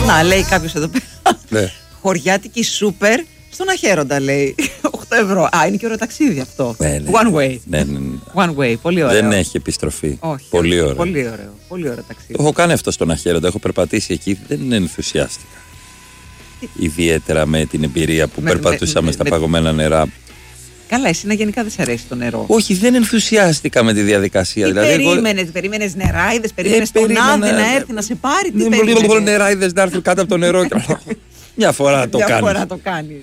Να, λέει κάποιος εδώ πέρα. Ναι. Χωριάτικη σούπερ στον Αχέροντα, λέει. 8 ευρώ. Α, είναι και ωραίο ταξίδι αυτό. Ναι. One way. Ναι. One way, πολύ ωραίο. Δεν έχει επιστροφή. Όχι. Πολύ ωραίο. Πολύ ωραίο. Πολύ ωραίο ταξίδι. Το έχω κάνει αυτό στον Αχέροντα. Έχω περπατήσει εκεί. Δεν ενθουσιάστηκα. Ιδιαίτερα με την εμπειρία που περπατούσαμε στα παγωμένα νερά. Καλά, εσύ να γενικά δεν σε αρέσει το νερό. Όχι, δεν ενθουσιάστηκα με τη διαδικασία. Περίμενες νεράιδες, περίμενες τον Άδη να έρθει να σε πάρει. Τι περίμενες? Νεράιδες να έρθουν κάτω από το νερό. Μια φορά το κάνεις.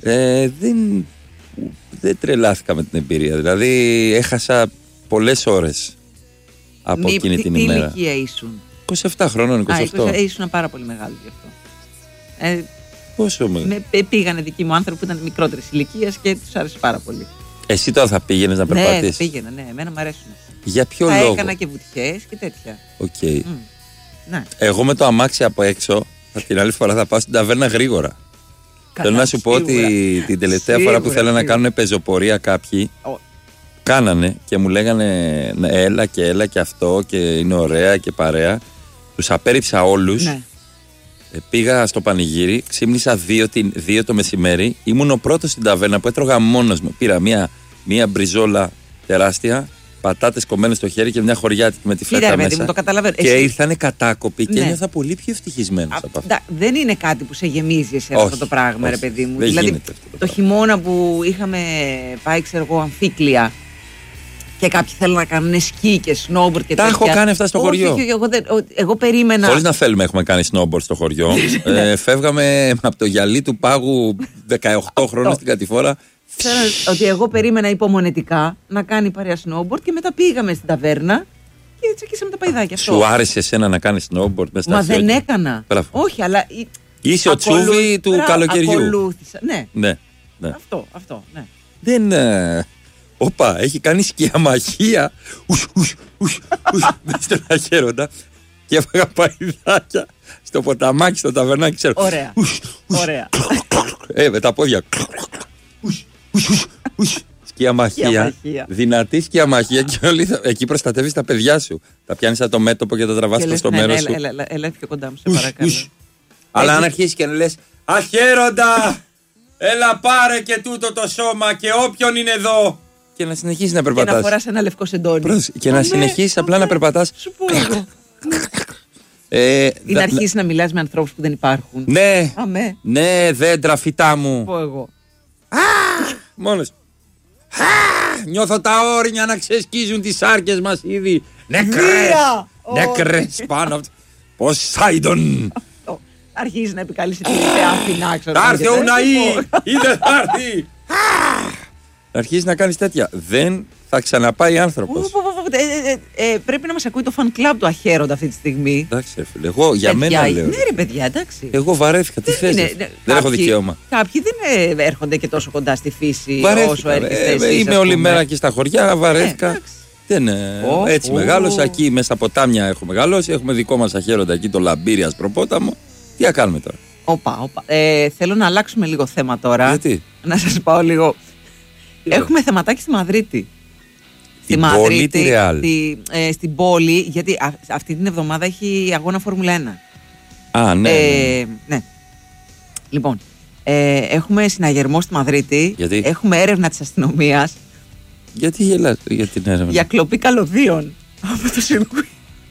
Δεν τρελάθηκα με την εμπειρία. Δηλαδή έχασα πολλές ώρες από εκείνη την ημέρα. Τι ηλικία ήσουν? 27 χρόνων, 28. Ήσουν πάρα πολύ μεγάλο γι' αυτό. Πόσο μεγάλο? Πήγανε δικοί μου άνθρωποι που ήταν μικρότερης ηλικίας και τους άρεσε πάρα πολύ. Εσύ τώρα θα πήγαινες να περπατήσεις? Ναι, πήγαινα, ναι, εμένα μου αρέσουν. Για ποιο λόγο? Έκανα και βουτιές και τέτοια. Okay. Ναι. Εγώ με το αμάξι από έξω, την άλλη φορά θα πάω στην ταβέρνα γρήγορα. Θέλω να σου πω ότι την τελευταία φορά που θέλανε να κάνουν πεζοπορία κάποιοι, κάνανε και μου λέγανε έλα και αυτό και είναι ωραία και παρέα. Τους απέρριψα όλους. Ναι. Πήγα στο πανηγύρι, ξύπνησα 2 το μεσημέρι. Ήμουν ο πρώτος στην ταβέρνα που έτρωγα μόνος μου. Πήρα μία μπριζόλα τεράστια, πατάτες κομμένες στο χέρι και μια χωριάτικη με τη φέτα μέσα. Μου το καταλαβαίνω. Και ήρθανε κατάκοποι και νιώθα πολύ πιο ευτυχισμένος από αυτό. Δεν είναι κάτι που σε γεμίζει εσένα αυτό το πράγμα, ρε παιδί μου. Δηλαδή το χειμώνα που είχαμε πάει, ξέρω εγώ, Αμφίκλια και κάποιοι θέλουν να κάνουν σκι και snowboard και τέτοια. Τα έχω κάνει αυτά στο χωριό. Εγώ περίμενα. Χωρίς να θέλουμε, έχουμε κάνει snowboard στο χωριό. Φεύγαμε από το γυαλί του πάγου 18 χρόνων στην κατηφόρα. Ξέρω ότι εγώ περίμενα υπομονετικά να κάνει παρέα snowboard και μετά πήγαμε στην ταβέρνα και τσακίσαμε τα παϊδάκια. Σου άρεσε εσένα να κάνει snowboard μέσα στα Μα δεν έκανα. Μπράβο. Όχι, αλλά. Είσαι ο Τσούβι του καλοκαιριού. Ακολούθησα. Ναι. Αυτό, ναι. Δεν. Όπα, έχει κάνει σκιαμαχία. Μέσα στον Αχέροντα. Και έφαγα παϊδάκια στο ποταμάκι, στο ταβερνάκι, ξέρω. Ωραία. Με τα πόδια. Σκιαμαχία. Δυνατή σκιαμαχία και όλοι εκεί προστατεύεις τα παιδιά σου. Τα πιάνεις από το μέτωπο και τα τραβάς στο μέρος σου. Έλα πιο κοντά μου, σε παρακαλώ. Αλλά αν αρχίσει και να λες Αχέροντα, έλα πάρε και τούτο το σώμα και όποιον είναι εδώ. Και να συνεχίσεις να περπατάς. Και να φοράς ένα λευκό σεντόνι. Και να συνεχίσεις απλά να περπατάς. Σου πω εγώ. Ή να αρχίσεις να μιλάς με ανθρώπους που δεν υπάρχουν. Ναι. Ναι, δέντρα, φυτά μου. Πω εγώ. Μόνος. Νιώθω τα όρνια να ξεσκίζουν τις σάρκες μας ήδη. Νεκρές πάνω. Ποσάιντον. Αρχίζει να επικαλείσαι τη Θεά Αθηνά, ξέρω. Θα έρθει ο Ουναή ή δεν θα έρθει. Αρχίζει να κάνεις τέτοια. Δεν θα ξαναπάει άνθρωπος. Πρέπει να μας ακούει το fan club του Αχέροντα αυτή τη στιγμή. Εντάξει, φίλε. Εγώ για μένα λέω. Ναι, ρε παιδιά, εντάξει. Εγώ βαρέθηκα. Τι θες? Δεν έχω δικαίωμα. Κάποιοι δεν έρχονται και τόσο κοντά στη φύση όσο έρχεστε. Είμαι όλη μέρα και στα χωριά, βαρέθηκα. Έτσι μεγάλωσα. Εκεί μέσα στα ποτάμια έχω μεγαλώσει. Έχουμε δικό μας Αχέροντα εκεί, το Λαμπύρι προπόταμο. Τι θα κάνουμε τώρα? Όπα. Θέλω να αλλάξουμε λίγο θέμα τώρα. Γιατί? Να σας πάω λίγο. Έχουμε θεματάκι στη Μαδρίτη. Στη Μαδρίτη, στην πόλη, γιατί αυτή την εβδομάδα έχει αγώνα Φόρμουλα 1. Ναι. Λοιπόν, έχουμε συναγερμό στη Μαδρίτη. Γιατί? Έχουμε έρευνα της αστυνομίας. Γιατί γελάς για την έρευνα? Για κλοπή καλωδίων από το σιρκουί.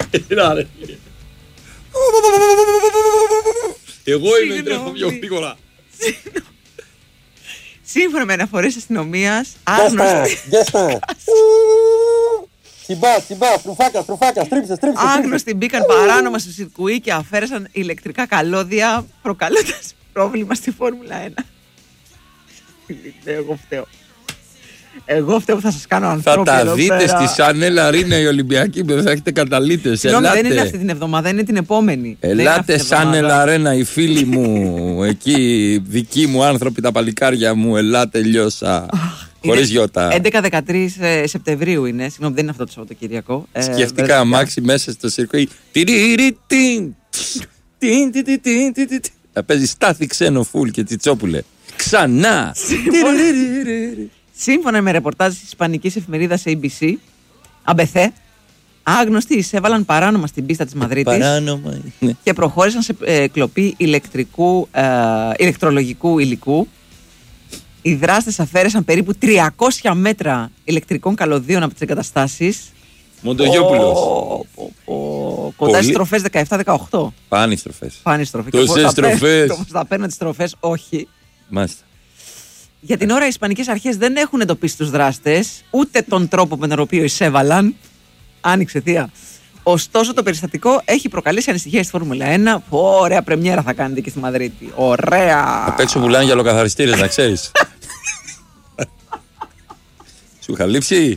Εγώ είμαι τρέχω πιο γρήγορα. Σύμφωνα με αναφορές αστυνομίας, άγνωστοι. Τσιμπά, στρίψε. Άγνωστοι μπήκαν παράνομα στο σιρκουί και αφαίρεσαν ηλεκτρικά καλώδια, προκαλώντας πρόβλημα στη Φόρμουλα 1. Εγώ φταίω που θα σας κάνω ανθρώποι. Θα τα δείτε στη Σανέλ Αρίνα οι Ολυμπιακοί που θα έχετε καταλήτες. Συγγνώμη, δεν είναι αυτή την εβδομάδα, είναι την επόμενη. Ελάτε Σανέλ Αρίνα, οι φίλοι μου εκεί, δικοί μου άνθρωποι, τα παλικάρια μου. Ελάτε, λιώσα. Χωρίς γιώτα. 11-13 Σεπτεμβρίου είναι. Συγγνώμη, δεν είναι αυτό το Σαββατοκύριακο. Σκέφτηκα αμάξι μέσα στο σιρκουί. Θα παίζει Στάθη Ξένο Φουλ και Τσιτσόπουλε. Ξανά. Σύμφωνα με ρεπορτάζ της ισπανικής εφημερίδας ABC, Αμπεθέ, Άγνωστοι εισέβαλαν παράνομα στην πίστα της Μαδρίτης και προχώρησαν σε κλοπή ηλεκτρολογικού υλικού. Οι δράστες αφαίρεσαν περίπου 300 μέτρα ηλεκτρικών καλωδίων από τις εγκαταστάσεις. Μοντογιόπουλος. Κοντά στις στροφές 17-18. Πάνει στροφές. Τόσες στροφές. Θα παίρνουν τις στροφές, όχι. Μάλιστα. Για την ώρα οι Ισπανικές αρχές δεν έχουν εντοπίσει τους δράστες, ούτε τον τρόπο με τον οποίο εισέβαλαν. Άνοιξε θεία. Ωστόσο το περιστατικό έχει προκαλέσει ανησυχία στη Φόρμουλα 1. Ωραία πρεμιέρα θα κάνετε και στη Μαδρίτη. Ωραία. Απ' έξω πουλάνε για λοκαθαριστήρες, να ξέρεις. Σου είχα λείψει.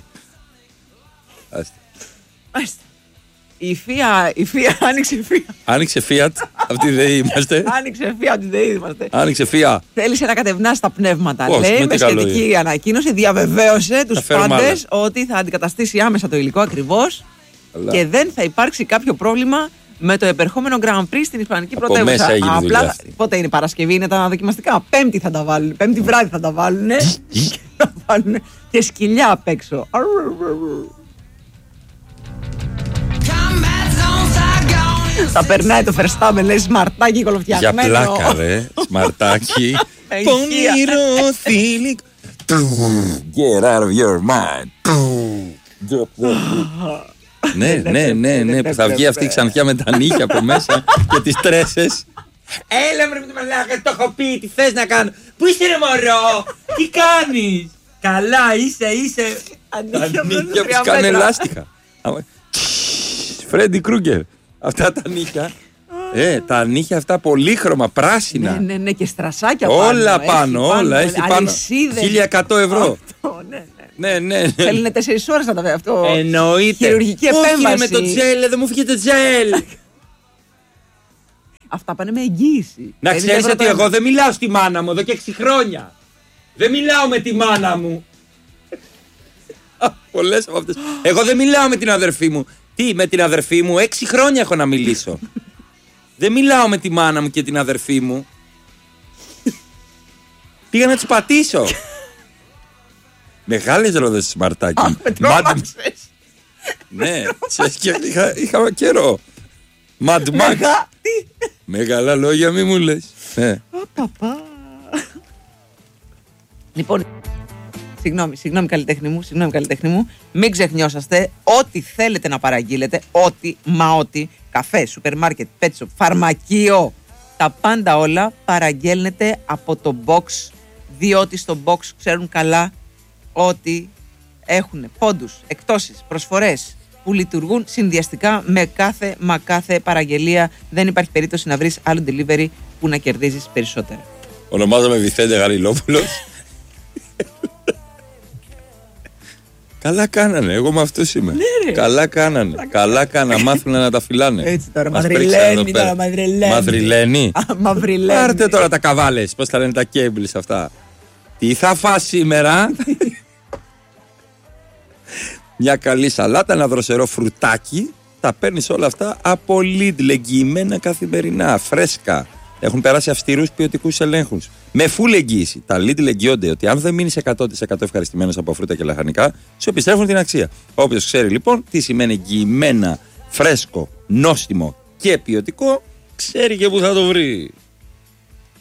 Μάλιστα. Η Fiat άνοιξε Fiat. Άνοιξε Fiat, από τη ΔΕΗ είμαστε. Άνοιξε Fiat, από τη ΔΕΗ είμαστε. Άνοιξε Fiat. Θέλησε να κατευνάσει τα πνεύματα. Λέει με σχετική ανακοίνωση, διαβεβαίωσε τους πάντες ότι θα αντικαταστήσει άμεσα το υλικό ακριβώς και δεν θα υπάρξει κάποιο πρόβλημα με το επερχόμενο Grand Prix στην Ισπανική πρωτεύουσα. Απλά πότε είναι Παρασκευή, είναι τα δοκιμαστικά. Πέμπτη θα τα βάλουν. Πέμπτη βράδυ θα τα βάλουν. Και σκυλιά απ' έξω. Θα περνάει το Verstappen, λέει σμαρτάκι κολοφτιαγμένο. Για πλάκα ρε, σμαρτάκι. Πονηρό θηλυκό. Get out of your mind. Ναι, που θα βγει αυτή η ξανθιά με τα νύχια από μέσα και τις τρέσες. Έλα με τη μαλάκα, το έχω πει, τι θες να κάνω. Πού είσαι ρε μωρό, τι κάνεις. Καλά είσαι. Τα νύχια που κάνουν λάστιχα. Φρέντι Κρούγκερ. Αυτά τα νύχια. Τα νύχια αυτά πολύχρωμα, πράσινα. Ναι, και στρασάκια πάνω. Όλα πάνω, όλα. Έχει πάνω 1.100 ευρώ. Ναι. Θέλουνε 4 ώρες να τα βρει αυτό. Εννοείται. Χειρουργική επέμβαση. Όχι με το τζέλ, δεν μου φύγει το τζέλ. Αυτά πάνε με εγγύηση. Να ξέρεις ότι εγώ δεν μιλάω στη μάνα μου εδώ και 6 χρόνια. Δεν μιλάω με τη μάνα μου. Πολλές από αυτές. Εγώ δεν μιλάω με την αδερφή μου. Τι, με την αδερφή μου 6 χρόνια έχω να μιλήσω. Δεν μιλάω με τη μάνα μου και την αδερφή μου. Πήγα να τους πατήσω. Μεγάλες ρόδες σμαρτάκι. Ναι, είχα καιρό. Mad Max. Μεγάλα λόγια μη μου λες. Λοιπόν, συγγνώμη καλλιτέχνη μου, μην ξεχνιόσαστε ό,τι θέλετε να παραγγείλετε, ό,τι, καφέ, σούπερ μάρκετ, πέτσο, φαρμακείο, τα πάντα όλα παραγγέλνετε από το box, διότι στο box ξέρουν καλά ότι έχουν πόντους, εκτόσεις, προσφορές που λειτουργούν συνδυαστικά με κάθε παραγγελία. Δεν υπάρχει περίπτωση να βρεις άλλο delivery που να κερδίζεις περισσότερα. Ονομάζομαι Βιθέντε Γαριλόπουλος. Καλά κάνανε, εγώ με αυτούς είμαι. Ναι, καλά κάνανε, μάθουνε να τα φυλάνε. Έτσι τώρα, Μαδριλένη. Πάρτε τώρα τα καβάλες, πώς τα λένε τα cables αυτά. Τι θα φας σήμερα? Μια καλή σαλάτα, ένα δροσερό φρουτάκι. Τα παίρνεις όλα αυτά από Lidl, εγγυημένα καθημερινά, φρέσκα. Έχουν περάσει αυστηρούς ποιοτικούς ελέγχους. Με full εγγύηση. Τα Lidl εγγυώνται ότι αν δεν μείνεις 100% ευχαριστημένος από φρούτα και λαχανικά, σου επιστρέφουν την αξία. Όποιος ξέρει λοιπόν τι σημαίνει εγγυημένα, φρέσκο, νόστιμο και ποιοτικό, ξέρει και που θα το βρει.